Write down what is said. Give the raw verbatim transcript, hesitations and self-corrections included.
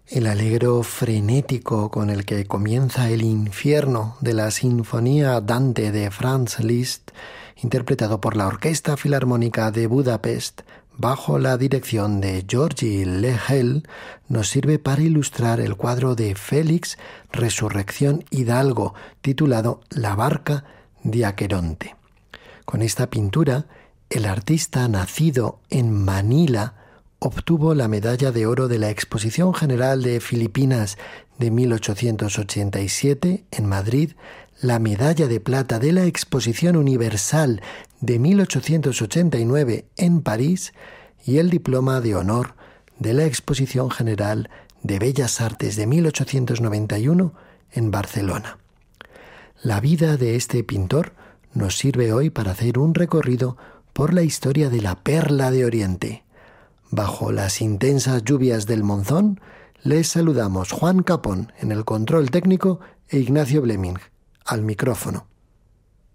El alegro frenético con el que comienza el infierno de la Sinfonía Dante de Franz Liszt, interpretado por la Orquesta Filarmónica de Budapest, bajo la dirección de Georgi Lehel, nos sirve para ilustrar el cuadro de Félix Resurrección Hidalgo, titulado La barca de Aqueronte. Con esta pintura, el artista nacido en Manila obtuvo la medalla de oro de la Exposición General de Filipinas de mil ochocientos ochenta y siete en Madrid, la medalla de plata de la Exposición Universal de mil ochocientos ochenta y nueve en París y el diploma de honor de la Exposición General de Bellas Artes de mil ochocientos noventa y uno en Barcelona. La vida de este pintor nos sirve hoy para hacer un recorrido por la historia de la Perla de Oriente. Bajo las intensas lluvias del Monzón, les saludamos Juan Capón en el control técnico e Ignacio Bleming al micrófono.